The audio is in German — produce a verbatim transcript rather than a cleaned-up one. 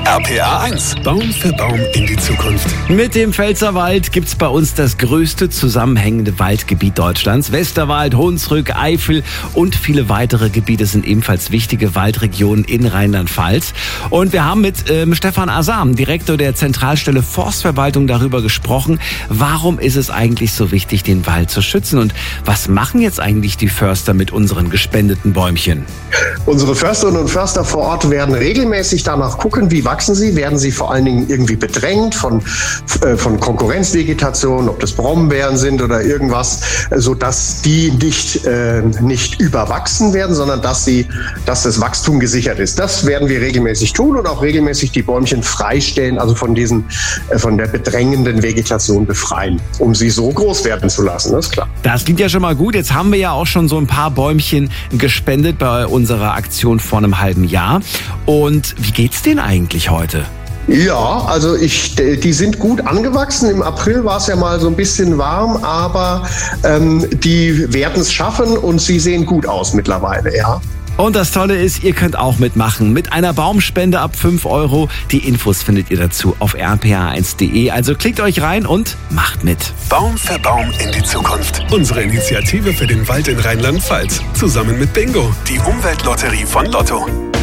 R P R eins. Baum für Baum in die Zukunft. Mit dem Pfälzerwald gibt's bei uns das größte zusammenhängende Waldgebiet Deutschlands. Westerwald, Hunsrück, Eifel und viele weitere Gebiete sind ebenfalls wichtige Waldregionen in Rheinland-Pfalz. Und wir haben mit ähm, Stefan Asam, Direktor der Zentralstelle Forstverwaltung, darüber gesprochen, warum ist es eigentlich so wichtig, den Wald zu schützen und was machen jetzt eigentlich die Förster mit unseren gespendeten Bäumchen? Unsere Försterinnen und Förster vor Ort werden regelmäßig danach gucken, wie wachsen sie, werden sie vor allen Dingen irgendwie bedrängt von, äh, von Konkurrenzvegetation, ob das Brombeeren sind oder irgendwas, sodass die nicht, äh, nicht überwachsen werden, sondern dass, sie, dass das Wachstum gesichert ist. Das werden wir regelmäßig tun und auch regelmäßig die Bäumchen freistellen, also von, diesen, äh, von der bedrängenden Vegetation befreien, um sie so groß werden zu lassen, das ist klar. Das klingt ja schon mal gut. Jetzt haben wir ja auch schon so ein paar Bäumchen gespendet bei unserer Aktion vor einem halben Jahr. Und wie geht's denen eigentlich heute? Ja, also ich, die sind gut angewachsen. Im April war es ja mal so ein bisschen warm, aber ähm, die werden es schaffen und sie sehen gut aus mittlerweile, ja. Und das Tolle ist, ihr könnt auch mitmachen. Mit einer Baumspende ab fünf Euro. Die Infos findet ihr dazu auf r p r eins punkt d e. Also klickt euch rein und macht mit. Baum für Baum in die Zukunft. Unsere Initiative für den Wald in Rheinland-Pfalz. Zusammen mit Bingo, die Umweltlotterie von Lotto.